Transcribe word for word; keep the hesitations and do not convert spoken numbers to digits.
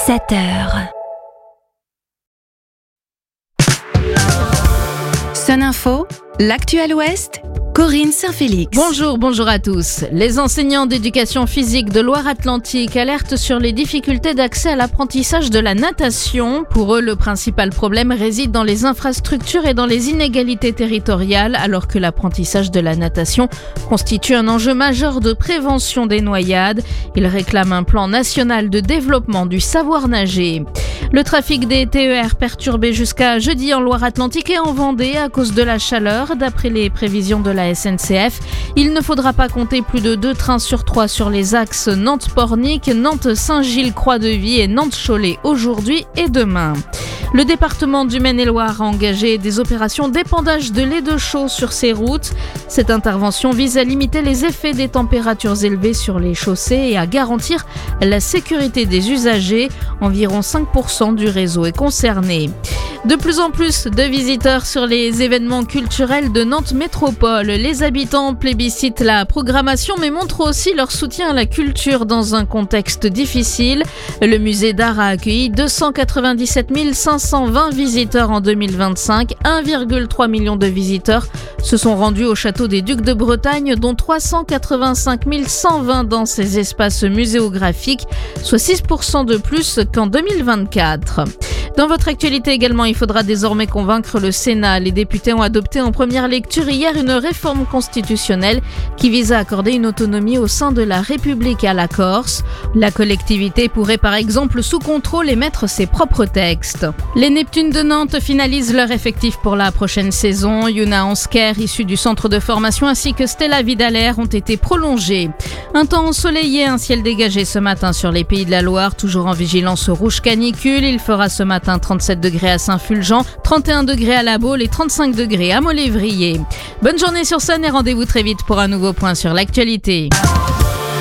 sept heures. Sun Info, l'actuel Ouest, Corinne Saint-Félix. Bonjour, bonjour à tous. Les enseignants d'éducation physique de Loire-Atlantique alertent sur les difficultés d'accès à l'apprentissage de la natation. Pour eux, le principal problème réside dans les infrastructures et dans les inégalités territoriales, alors que l'apprentissage de la natation constitue un enjeu majeur de prévention des noyades. Ils réclament un plan national de développement du savoir nager. Le trafic des T E R perturbé jusqu'à jeudi en Loire-Atlantique et en Vendée à cause de la chaleur. D'après les prévisions de la S N C F, il ne faudra pas compter plus de deux trains sur trois sur les axes Nantes-Pornic, Nantes-Saint-Gilles-Croix-de-Vie et Nantes-Cholet aujourd'hui et demain. Le département du Maine-et-Loire a engagé des opérations d'épandage de lait de chaux sur ses routes. Cette intervention vise à limiter les effets des températures élevées sur les chaussées et à garantir la sécurité des usagers. Environ cinq pour cent du réseau est concerné. De plus en plus de visiteurs sur les événements culturels de Nantes Métropole. Les habitants plébiscitent la programmation mais montrent aussi leur soutien à la culture dans un contexte difficile. Le musée d'art a accueilli deux cent quatre-vingt-dix-sept mille cinq cent vingt visiteurs en deux mille vingt-cinq. un virgule trois million de visiteurs se sont rendus au château des Ducs de Bretagne, dont trois cent quatre-vingt-cinq mille cent vingt dans ces espaces muséographiques, soit six pour cent de plus qu'en deux mille vingt-quatre. Dans votre actualité également, il faudra désormais convaincre le Sénat. Les députés ont adopté en première lecture hier une réforme constitutionnelle qui vise à accorder une autonomie au sein de la République à la Corse. La collectivité pourrait par exemple sous contrôle émettre ses propres textes. Les Neptunes de Nantes finalisent leur effectif pour la prochaine saison. Yuna Ansker, issue du centre de formation, ainsi que Stella Vidaler ont été prolongés. Un temps ensoleillé, un ciel dégagé ce matin sur les Pays de la Loire, toujours en vigilance rouge canicule. Il fera ce matin trente-sept degrés à Saint-Fulgent, trente et un degrés à La Baule et trente-cinq degrés à Molévrier. Bonne journée sur Sun et rendez-vous très vite pour un nouveau point sur l'actualité.